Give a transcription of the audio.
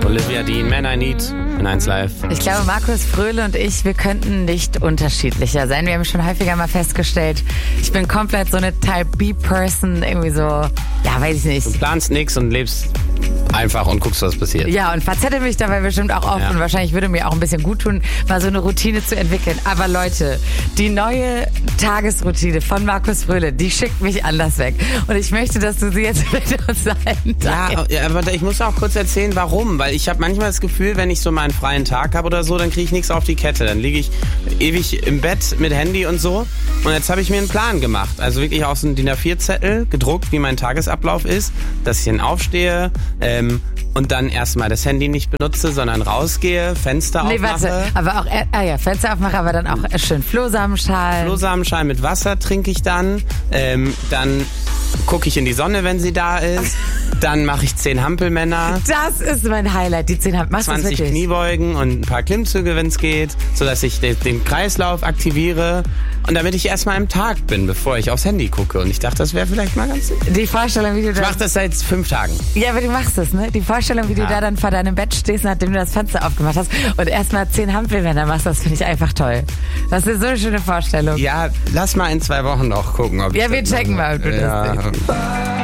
Olivia Dean, Man I Need in 1 Live. Ich glaube, Markus Fröhle und ich, wir könnten nicht unterschiedlicher sein. Wir haben schon häufiger mal festgestellt, ich bin komplett so eine Type-B-Person, irgendwie so, ja, weiß ich nicht. Du planst nichts und lebst einfach und guckst, was passiert. Ja, und verzettel mich dabei bestimmt auch oft und wahrscheinlich würde mir auch ein bisschen gut tun, mal so eine Routine zu entwickeln. Aber Leute, die neue Tagesroutine von Markus Fröhle, die schickt mich anders weg. Und ich möchte, dass du sie jetzt mit uns teilst. Ja, aber ich muss auch kurz erzählen, warum. Weil ich habe manchmal das Gefühl, wenn ich so mal einen freien Tag habe oder so, dann kriege ich nichts auf die Kette. Dann liege ich ewig im Bett mit Handy und so. Und jetzt habe ich mir einen Plan gemacht. Also wirklich auf so einen DIN A4-Zettel gedruckt, wie mein Tagesablauf ist, dass ich dann aufstehe, und dann erstmal das Handy nicht benutze, sondern rausgehe, Fenster aufmache. Warte, aber auch, Fenster aufmache, aber dann auch schön Flohsamenschalen. Flohsamenschalen mit Wasser trinke ich dann. Dann gucke ich in die Sonne, wenn sie da ist. Dann mache ich 10 Hampelmänner. Das ist mein Highlight, die 10 Hampelmänner. 20 Kniebeugen und ein paar Klimmzüge, wenn es geht, sodass ich den Kreislauf aktiviere. Und damit ich erstmal im Tag bin, bevor ich aufs Handy gucke. Und ich dachte, das wäre vielleicht mal ganz... Die Vorstellung, wie du Ich mache das seit 5 Tagen. Ja, aber du machst es, ne? Die Vorstellung, wie du da dann vor deinem Bett stehst, nachdem du das Fenster aufgemacht hast und erstmal 10 Hampelmänner machst, das finde ich einfach toll. Das ist so eine schöne Vorstellung. Ja, lass mal in 2 Wochen noch gucken, ob wir checken mal, ob du das denkst.